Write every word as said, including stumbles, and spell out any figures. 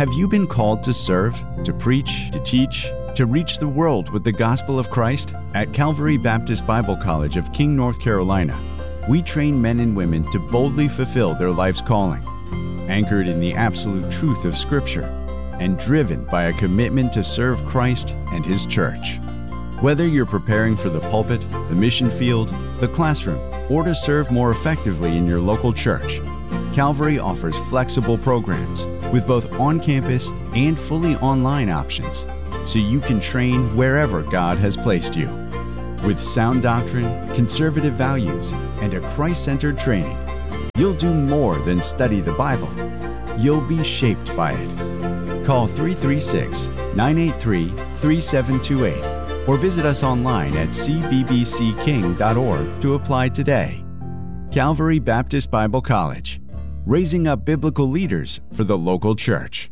Have you been called to serve, to preach, to teach, to reach the world with the gospel of Christ? At Calvary Baptist Bible College of King, North Carolina, we train men and women to boldly fulfill their life's calling, anchored in the absolute truth of Scripture and driven by a commitment to serve Christ and His church. Whether you're preparing for the pulpit, the mission field, the classroom, or to serve more effectively in your local church, Calvary offers flexible programs with both on-campus and fully online options, so you can train wherever God has placed you. With sound doctrine, conservative values, and a Christ-centered training, you'll do more than study the Bible. You'll be shaped by it. Call three three six, nine eight three, three seven two eight or visit us online at c b b c king dot org to apply today. Calvary Baptist Bible College, raising up biblical leaders for the local church.